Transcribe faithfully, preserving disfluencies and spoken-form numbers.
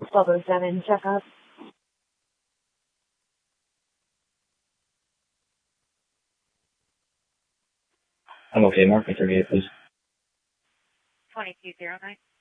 twelve oh seven, checkup. I'm okay, Mark. My thirty-eight, please. twenty-two oh nine.